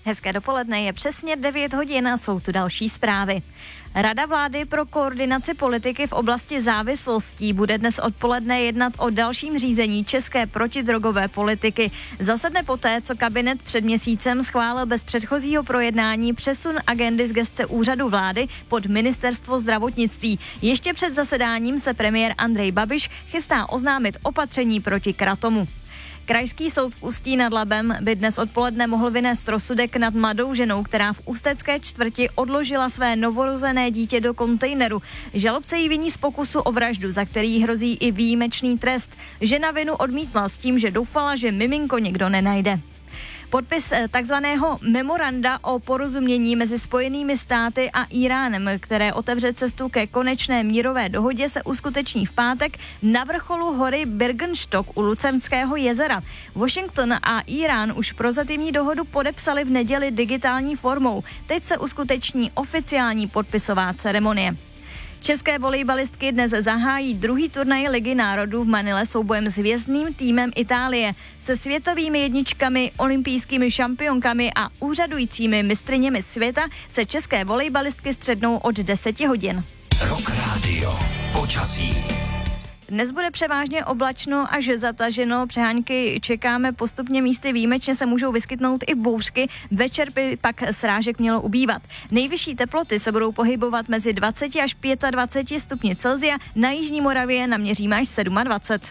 Hezké dopoledne, je přesně 9 hodin a jsou tu další zprávy. Rada vlády pro koordinaci politiky v oblasti závislostí bude dnes odpoledne jednat o dalším řízení české protidrogové politiky. Zasedne poté, co kabinet před měsícem schválil bez předchozího projednání přesun agendy z gesce úřadu vlády pod ministerstvo zdravotnictví. Ještě před zasedáním se premiér Andrej Babiš chystá oznámit opatření proti kratomu. Krajský soud v Ústí nad Labem by dnes odpoledne mohl vynést rozsudek nad mladou ženou, která v ústecké čtvrti odložila své novorozené dítě do kontejneru. Žalobce jí viní z pokusu o vraždu, za který hrozí i výjimečný trest. Žena vinu odmítla s tím, že doufala, že miminko někdo nenajde. Podpis takzvaného memoranda o porozumění mezi Spojenými státy a Íránem, které otevře cestu ke konečné mírové dohodě, se uskuteční v pátek na vrcholu hory Birkenstock u Lucernského jezera. Washington a Írán už prozatímní dohodu podepsali v neděli digitální formou. Teď se uskuteční oficiální podpisová ceremonie. České volejbalistky dnes zahájí druhý turnaj Ligy národů v Manile soubojem s hvězdným týmem Itálie. Se světovými jedničkami, olympijskými šampionkami a úřadujícími mistryněmi světa se české volejbalistky střednou od 10 hodin. Rock Radio. Počasí. Dnes bude převážně oblačno až zataženo, přehánky čekáme postupně, místy výjimečně se můžou vyskytnout i bouřky, večer by pak srážek mělo ubývat. Nejvyšší teploty se budou pohybovat mezi 20 až 25 stupni Celsia, na jižní Moravě naměříme až 27.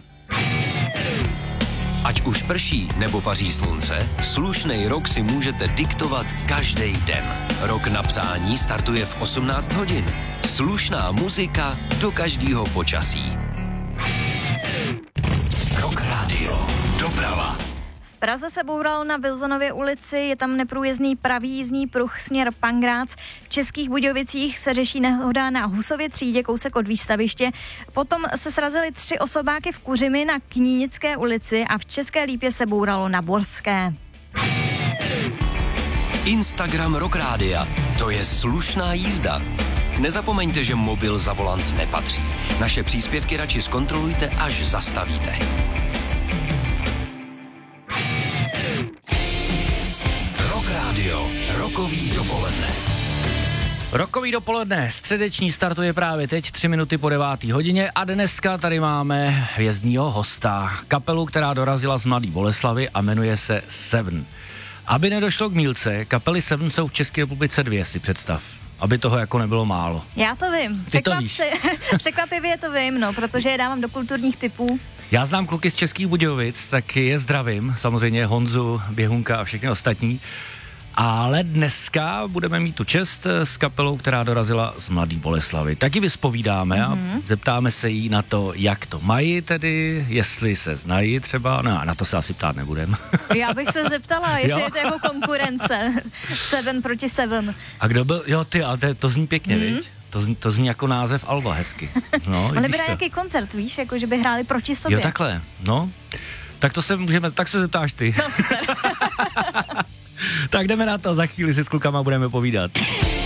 Ať už prší nebo paří slunce, slušnej rok si můžete diktovat každý den. Rok na přání startuje v 18 hodin. Slušná muzika do každého počasí. Rock Radio. Doprava. V Praze se boural na Wilsonově ulici, je tam neprůjezdný pravý jízdní pruh směr Pangrác. V Českých Budějovicích se řeší nehoda na Husově třídě, kousek od výstaviště. Potom se srazily 3 osobáky v Kuřimi na Knínické ulici a v České Lípě se bouralo na Borské. Instagram Rock Rádia. To je slušná jízda. Nezapomeňte, že mobil za volant nepatří. Naše příspěvky radši zkontrolujte, až zastavíte. Rock Radio. Rokový dopoledne. Rokový dopoledne, středeční startuje právě teď, 3 minuty po 9. hodině a dneska tady máme hvězdního hosta, kapelu, která dorazila z Mladé Boleslavi a jmenuje se Seven. Aby nedošlo k mýlce, kapely Seven jsou v České republice 2, si představ. Aby toho jako nebylo málo. Já to vím. Ty to víš. Překvapivě to vím, no, protože je dávám do kulturních typů. Já znám kluky z Českých Budějovic, tak je zdravím, samozřejmě Honzu, Běhunka a všechny ostatní. Ale dneska budeme mít tu čest s kapelou, která dorazila z Mladé Boleslavy. Taky vyspovídáme a zeptáme se jí na to, jak to mají tedy, jestli se znají třeba, no na to se asi ptát nebudem. Já bych se zeptala, jestli je to jako konkurence. 7 proti 7. A kdo byl, jo ty, ale to zní pěkně, viď? To zní jako název alba hezky. No, ale by nějaký koncert, víš, jako že by hráli proti sobě. Jo, takhle, no. Tak se zeptáš ty. No super. Tak jdeme na to, za chvíli si s klukama budeme povídat.